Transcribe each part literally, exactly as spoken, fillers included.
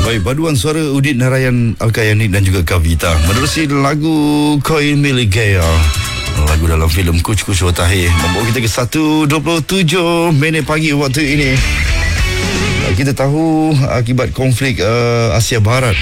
Baik, paduan suara Udit Narayan, Alkayani dan juga Kavita menerusi lagu Koi Milik Gaya, lagu dalam filem Kuch Kuch Tahir, membawa kita ke satu dua puluh tujuh minit pagi waktu ini. Kita tahu akibat konflik uh, Asia Barat,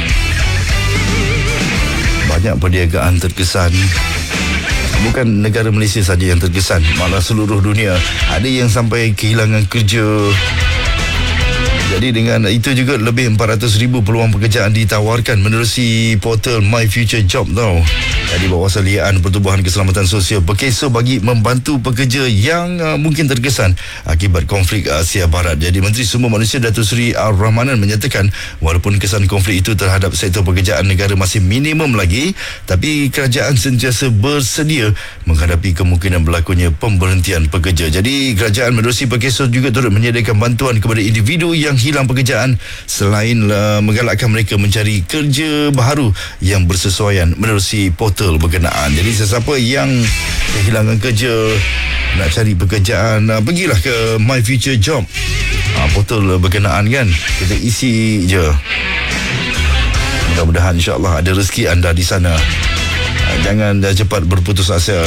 banyak perniagaan terkesan. Bukan negara Malaysia saja yang terkesan, malah seluruh dunia. Ada yang sampai kehilangan kerja. Jadi dengan itu juga lebih empat ratus ribu peluang pekerjaan ditawarkan menerusi portal My Future Job tau. Jadi Bawasal Liaan Pertubuhan Keselamatan Sosial berkesor bagi membantu pekerja yang uh, mungkin terkesan akibat konflik Asia Barat. Jadi Menteri Sumber Manusia Datuk Seri Ar-Rahmanan menyatakan walaupun kesan konflik itu terhadap sektor pekerjaan negara masih minimum lagi, tapi kerajaan sentiasa bersedia menghadapi kemungkinan berlakunya pemberhentian pekerja. Jadi kerajaan menerusi berkesor juga turut menyediakan bantuan kepada individu yang hilang pekerjaan selain uh, menggalakkan mereka mencari kerja baru yang bersesuaian menerusi portal berkenaan. Jadi sesiapa yang kehilangan kerja, nak cari pekerjaan, uh, pergilah ke My Future Job, uh, portal berkenaan kan. Kita isi je. Mudah-mudahan insya-Allah ada rezeki anda di sana. Uh, jangan uh, cepat berputus asa.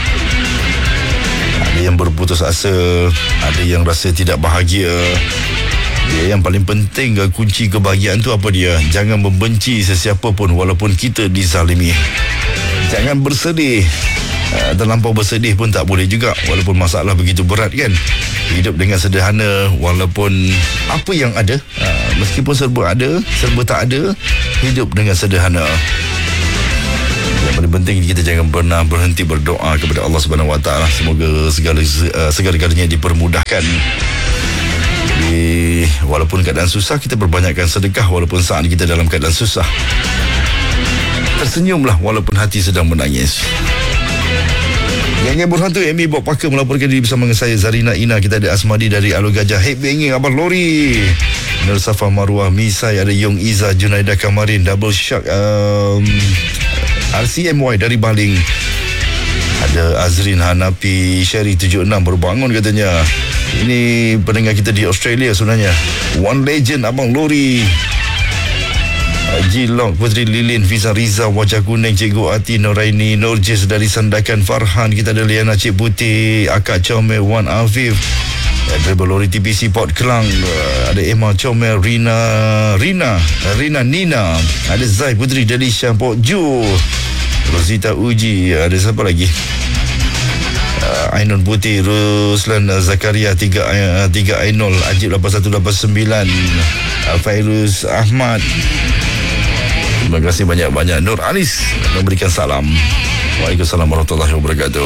Ada yang berputus asa, ada yang rasa tidak bahagia. Ya, yang paling penting kunci kebahagiaan tu apa dia? Jangan membenci sesiapa pun walaupun kita dizalimi. Jangan bersedih. Uh, terlampau bersedih pun tak boleh juga walaupun masalah begitu berat kan. Hidup dengan sederhana walaupun apa yang ada, uh, meskipun serba ada, serba tak ada, hidup dengan sederhana. Yang paling penting kita jangan pernah berhenti berdoa kepada Allah Subhanahu Wa Taala. Semoga segala uh, segala-galanya dipermudahkan. Jadi, walaupun keadaan susah, kita perbanyakkan sedekah walaupun saat kita dalam keadaan susah. Tersenyumlah walaupun hati sedang menangis. Geng-geng berhantu M E Bob Parker melaporkan diri bersama dengan saya Zarina Ina. Kita ada Asmadi dari Alur Gajah, Headbanging Abang Lori, Nur Safa Marwah Misai, ada Yong Iza, Junaida Kamarin, Double Shark, um, R C M Y dari Baling, ada Azrin Hanapi, Sherry tujuh enam baru bangun katanya. Ini pendengar kita di Australia sebenarnya. One Legend Abang Lori, Jilong, Putri Lilin, Fiza Riza, Wajah Kuning, Cikgu Ati, Noraini, Norjis dari Sandakan, Farhan, kita ada Liana Cik Putih, Akak Comel, Wan Afif, Driver Lori T P C Port Kelang, ada Emma Comel, Rina Rina Rina Nina, ada Zai Putri Delisha Port Ju, Rosita Uji, ada siapa lagi? Uh, Ainun Putih, Ruslan uh, Zakaria tiga Ainul, Ajib lapan satu lapan sembilan, uh, Fairuz Ahmad. Terima kasih banyak-banyak. Nur Anis memberikan salam. Waalaikumsalam warahmatullahi wabarakatuh.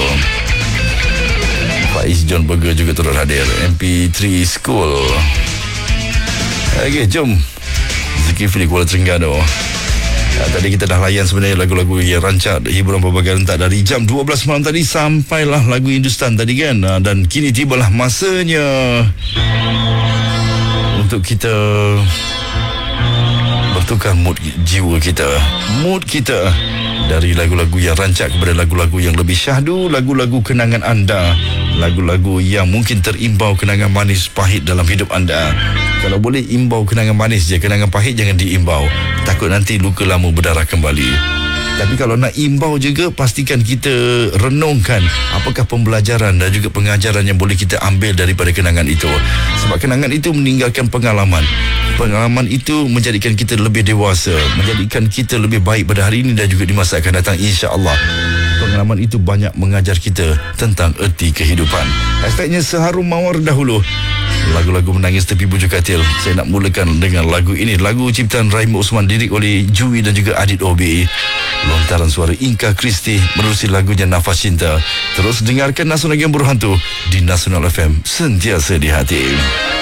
Faiz John Burger juga turut hadir. M P tiga School. Okey, jom Zulkifli Kuala Terengganu. Ya, tadi kita dah layan sebenarnya lagu-lagu yang rancak hiburan berbagai rentak dari jam dua belas malam tadi sampailah lagu Hindustan tadi kan. Dan kini tibalah masanya untuk kita bertukar mood jiwa kita, mood kita dari lagu-lagu yang rancak kepada lagu-lagu yang lebih syahdu, lagu-lagu kenangan anda, lagu-lagu yang mungkin terimbau kenangan manis pahit dalam hidup anda. Kalau boleh imbau kenangan manis je, kenangan pahit jangan diimbau. Takut nanti luka lama berdarah kembali. Tapi kalau nak imbau juga, pastikan kita renungkan apakah pembelajaran dan juga pengajaran yang boleh kita ambil daripada kenangan itu. Sebab kenangan itu meninggalkan pengalaman. Pengalaman itu menjadikan kita lebih dewasa, menjadikan kita lebih baik pada hari ini dan juga di masa akan datang, insya-Allah. Pengalaman itu banyak mengajar kita tentang erti kehidupan. Hashtagnya Seharum Mawar dahulu. Lagu-lagu menangis tepi bujur katil. Saya nak mulakan dengan lagu ini, lagu ciptaan Rahim Osman, lirik oleh Jui dan juga Adit O B. Lontaran suara Inka Kristi menerusi lagunya Nafas Cinta. Terus dengarkan Nasional Game Berhantu di Nasional F M, sentiasa di hati.